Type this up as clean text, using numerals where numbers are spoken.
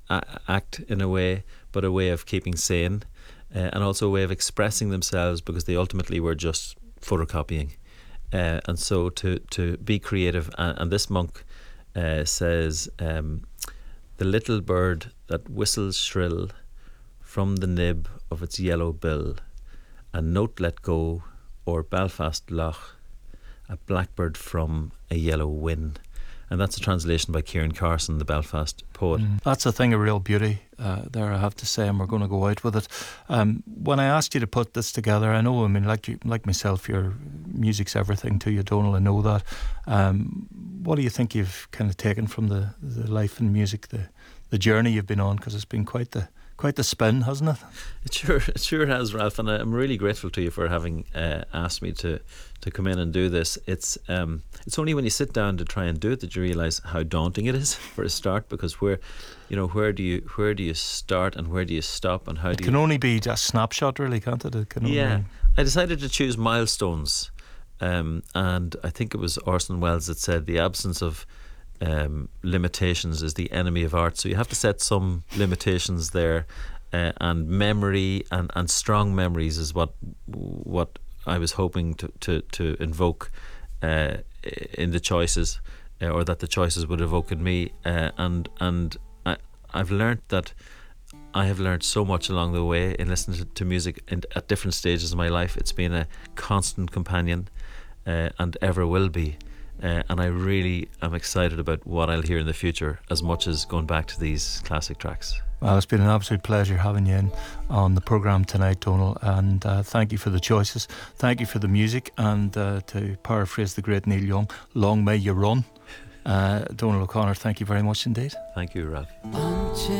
act in a way, but a way of keeping sane, and also a way of expressing themselves, because they ultimately were just photocopying. And so to be creative, and this monk says, the little bird that whistles shrill from the nib of its yellow bill, a note let go o'er Belfast loch, a blackbird from a yellow whin. And that's a translation by Kieran Carson, the Belfast poet. That's a thing of real beauty there, I have to say, and we're going to go out with it. When I asked you to put this together, I know, I mean, like myself, your music's everything to you, Donal, I know that. What do you think you've kind of taken from the life and music, the journey you've been on? Because it's been quite the spin, hasn't it? It sure has, Ralph, and I'm really grateful to you for having asked me to come in and do this. It's only when you sit down to try and do it that you realise how daunting it is for a start, because where do you start and where do you stop, and how it can only be a snapshot, really, can't it? I decided to choose milestones, and I think it was Orson Welles that said the absence of limitations is the enemy of art. So you have to set some limitations there, and memory and strong memories is what I was hoping to invoke in the choices, or that the choices would evoke in me, and I've learnt that I have learned so much along the way in listening to music at different stages of my life. It's been a constant companion, and ever will be. And I really am excited about what I'll hear in the future, as much as going back to these classic tracks. Well, it's been an absolute pleasure having you in on the programme tonight, Donal, and thank you for the choices, thank you for the music, and to paraphrase the great Neil Young, long may you run. Donal O'Connor, thank you very much indeed. Thank you, Ralph.